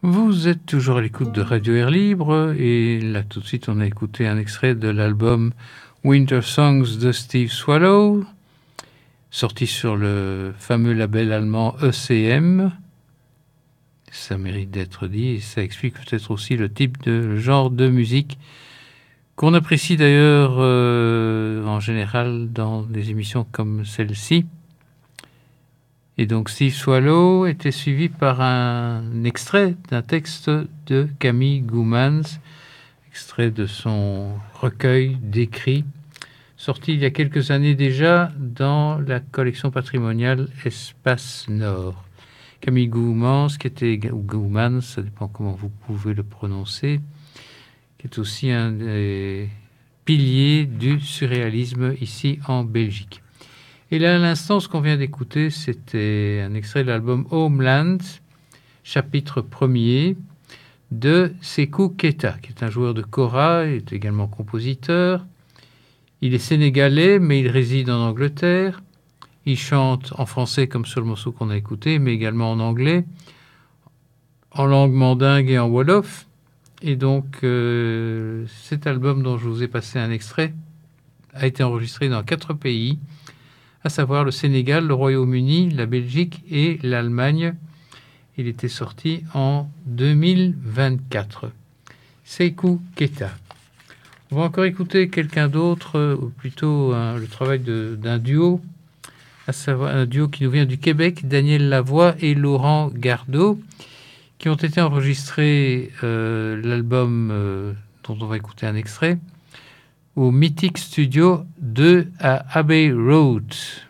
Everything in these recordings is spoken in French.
Vous êtes toujours à l'écoute de Radio Air Libre et là tout de suite on a écouté un extrait de l'album Winter Songs de Steve Swallow, sorti sur le fameux label allemand ECM. Ça mérite d'être dit et ça explique peut-être aussi le type de genre de musique qu'on apprécie d'ailleurs en général dans des émissions comme celle-ci. Et donc Steve Swallow était suivi par un extrait d'un texte de Camille Goumans, extrait de son recueil d'écrits, sorti il y a quelques années déjà dans la collection patrimoniale Espace Nord. Camille Goumans, ou Goumans, ça dépend comment vous pouvez le prononcer, qui est aussi un des piliers du surréalisme ici en Belgique. Et là, à l'instant, ce qu'on vient d'écouter, c'était un extrait de l'album Homeland, chapitre 1er, de Sékou Keita, qui est un joueur de kora, il est également compositeur. Il est sénégalais, mais il réside en Angleterre. Il chante en français, comme sur le morceau qu'on a écouté, mais également en anglais, en langue mandingue et en wolof. Et donc, cet album dont je vous ai passé un extrait a été enregistré dans 4 pays, à savoir le Sénégal, le Royaume-Uni, la Belgique et l'Allemagne. Il était sorti en 2024. Sékou Keita. On va encore écouter quelqu'un d'autre, ou plutôt le travail d'un duo, à savoir un duo qui nous vient du Québec, Daniel Lavoie et Laurent Gardeau, qui ont été enregistrés l'album dont on va écouter un extrait, au Mythic Studio 2 à Abbey Road.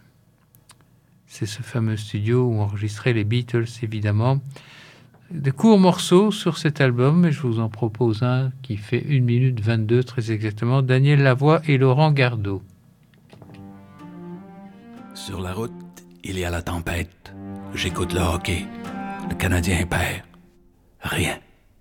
C'est ce fameux studio où enregistraient les Beatles, évidemment. De courts morceaux sur cet album, mais je vous en propose un qui fait 1 minute 22, très exactement. Daniel Lavoie et Laurent Gardeau. Sur la route, il y a la tempête. J'écoute le hockey. Le Canadien perd. Rien.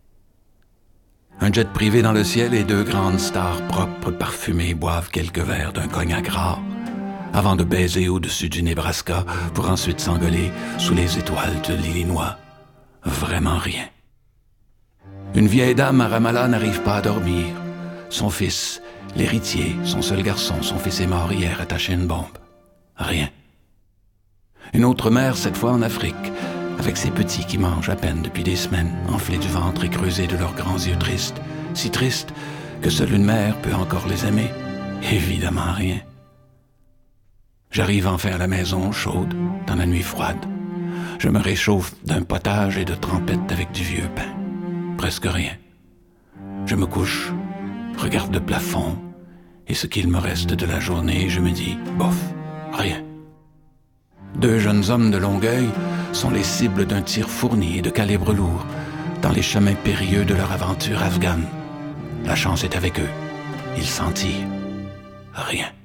Un jet privé dans le ciel et 2 grandes stars propres, parfumées, boivent quelques verres d'un cognac rare, avant de baiser au-dessus du Nebraska pour ensuite s'engueuler sous les étoiles de l'Illinois. Vraiment rien. Une vieille dame à Ramallah n'arrive pas à dormir. Son fils, l'héritier, son seul garçon, son fils est mort hier attaché à une bombe. Rien. Une autre mère, cette fois en Afrique, avec ses petits qui mangent à peine depuis des semaines, enflés du ventre et creusés de leurs grands yeux tristes, si tristes que seule une mère peut encore les aimer. Évidemment rien. J'arrive enfin à la maison chaude, dans la nuit froide. Je me réchauffe d'un potage et de trempettes avec du vieux pain. Presque rien. Je me couche, regarde le plafond, et ce qu'il me reste de la journée, je me dis, bof, rien. 2 jeunes hommes de Longueuil sont les cibles d'un tir fourni et de calibre lourd dans les chemins périlleux de leur aventure afghane. La chance est avec eux. Ils s'en tirent. Rien.